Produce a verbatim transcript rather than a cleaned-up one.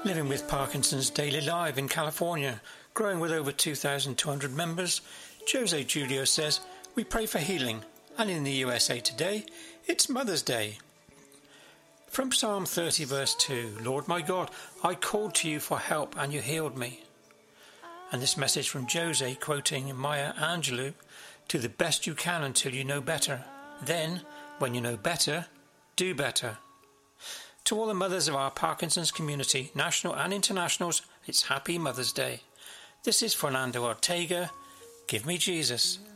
Living with Parkinson's Daily Live in California, growing with over two thousand two hundred members, Jose Julio says, we pray for healing, and in the U S A today, it's Mother's Day. From Psalm thirty verse two, Lord my God, I called to you for help and you healed me. And this message from Jose quoting Maya Angelou, do the best you can until you know better. Then, when you know better, do better. To all the mothers of our Parkinson's community, national and internationals, it's Happy Mother's Day. This is Fernando Ortega. Give me Jesus.